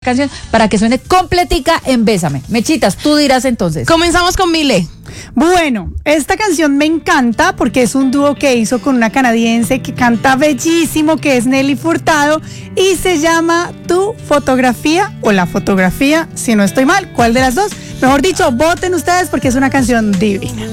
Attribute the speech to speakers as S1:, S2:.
S1: canción para que suene completica en Bésame. Mechitas, tú dirás entonces.
S2: Comenzamos con Mile.
S3: Bueno, esta canción me encanta porque es un dúo que hizo con una canadiense que canta bellísimo, que es Nelly Furtado, y se llama Tu Fotografía o La Fotografía, si no estoy mal. ¿Cuál de las dos? Mejor dicho, voten ustedes porque es una canción divina.